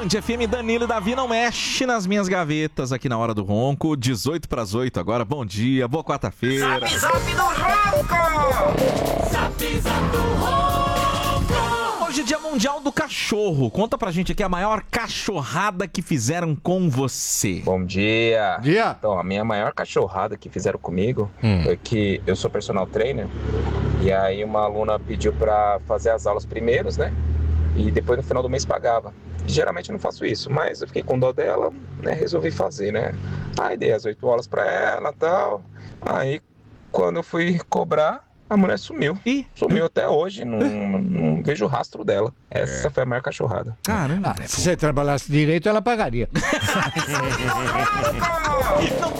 Band FM, Danilo e Davi, não mexe nas minhas gavetas aqui na Hora do Ronco. 18:08 agora, bom dia, boa quarta-feira. Zap Zap do Ronco! Zap Zap do Ronco! Hoje é Dia Mundial do Cachorro. Conta pra gente aqui a maior cachorrada que fizeram com você. Bom dia. Dia. Então, a minha maior cachorrada que fizeram comigo foi que eu sou personal trainer. E aí uma aluna pediu pra fazer as aulas primeiros, né? E depois no final do mês pagava. Geralmente eu não faço isso, mas eu fiquei com dó dela, né? Resolvi fazer, né? Aí dei as 8 aulas pra ela e tal. Aí quando eu fui cobrar, a mulher sumiu. Ih. Sumiu até hoje, não vejo o rastro dela. Essa foi a maior cachorrada. Caramba. Se você trabalhasse direito, ela pagaria. Não